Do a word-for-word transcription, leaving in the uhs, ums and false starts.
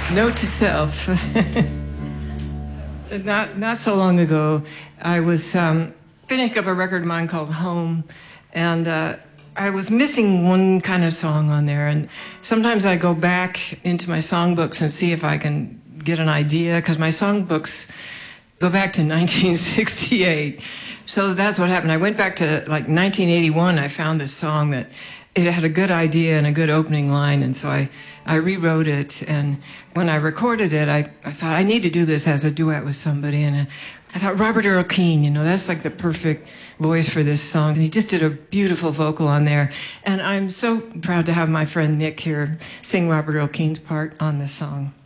Note to self. not not so long ago, I was um, finishing up a record of mine called Home, and uh, I was missing one kind of song on there. And sometimes I go back into my songbooks and see if I can get an idea, because my songbooks go back to nineteen sixty-eight. So that's what happened. I went back to like nineteen eighty-one. I found this song that it had a good idea and a good opening line, and so I, I rewrote it. And when I recorded it, I, I thought I need to do this as a duet with somebody. And I, I thought Robert Earl Keen, you know, that's like the perfect voice for this song. And he just did a beautiful vocal on there. And I'm so proud to have my friend Nick here sing Robert Earl Keen's part on this song.